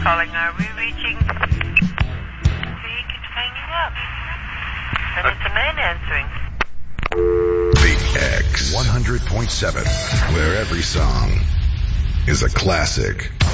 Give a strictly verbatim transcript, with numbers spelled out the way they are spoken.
calling. Are we reaching? He keeps hanging up. And it's a man answering. The X one hundred point seven, where every song is a classic.